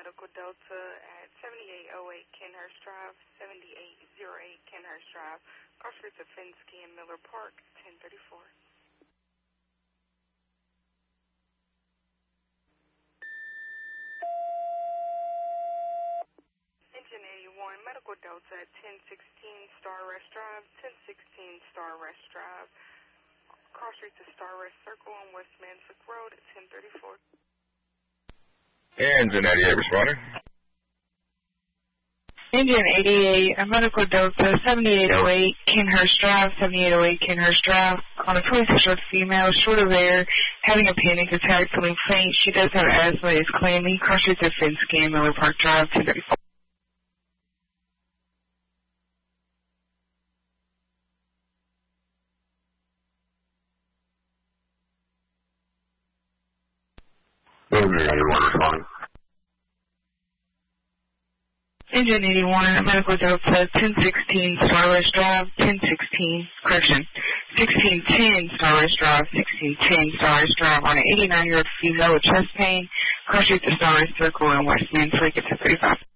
Medical Delta at 7808 Kenhurst Drive, 7808 Kenhurst Drive, cross streets of Finsky and Miller Park, 1034. Engine 81 Medical Delta at 1016 Star Rest Drive, 1016 Star Rest Drive, cross streets of Star Rest Circle on West Manslick Road at 1034. Engine 88 responding. Engine 88, Medical Delta, 7808 Kenhurst Drive, 7808 Kenhurst Drive, on a 26-year-old female, short of air, having a panic attack, feeling faint. She does have asthma, is clammy, cross streets of Finsky and Miller Park Drive, 1034. Engine 81, Medical Delta, 1016 Star Rest Drive, 1610 Star Rest Drive, 1610 Star Rest Drive, on an 89-year-old female with chest pain, cross streets of Star Rest Circle in West Manslick at 1035.